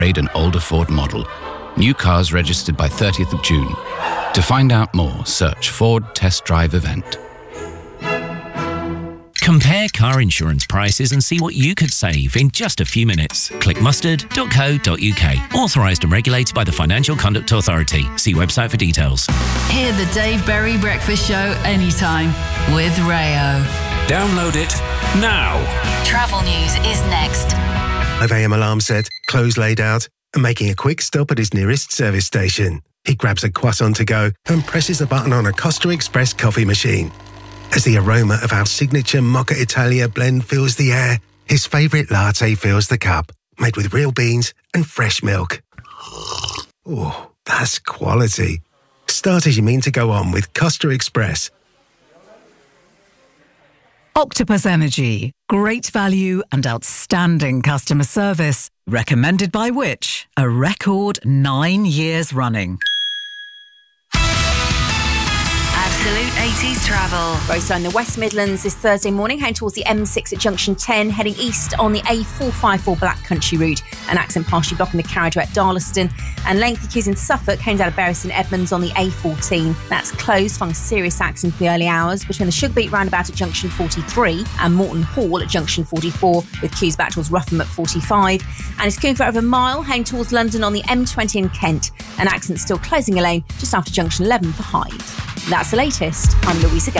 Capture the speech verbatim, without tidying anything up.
Trade an older Ford model. New cars registered by thirtieth of June. To find out more, search Ford Test Drive Event. Compare car insurance prices and see what you could save in just a few minutes. Click mustard dot co dot uk. Authorised and regulated by the Financial Conduct Authority. See website for details. Hear the Dave Berry Breakfast Show anytime with Rayo. Download it now. Travel news is next. five a.m. alarm set, clothes laid out, and making a quick stop at his nearest service station. He grabs a croissant to go and presses a button on a Costa Express coffee machine. As the aroma of our signature Mocha Italia blend fills the air, his favourite latte fills the cup, made with real beans and fresh milk. Oh, that's quality. Start as you mean to go on with Costa Express. Octopus Energy. Great value and outstanding customer service. Recommended by which? A record nine years running. Absolute eighties travel. Both in the West Midlands this Thursday morning, heading towards the M six at junction ten, heading east on the A four fifty-four Black Country route. An accident partially blocking the carriageway at Darlaston. And lengthy queues in Suffolk, heading down to Bury St Edmunds on the A fourteen. That's closed following a serious accident in the early hours between the Sugarbeat roundabout at junction forty-three and Morton Hall at junction forty-four, with queues back towards Rougham at forty-five. And it's queuing for over a mile, heading towards London on the M twenty in Kent. An accident still closing a lane just after junction eleven for Hyde. That's the latest. I'm Louisa Go.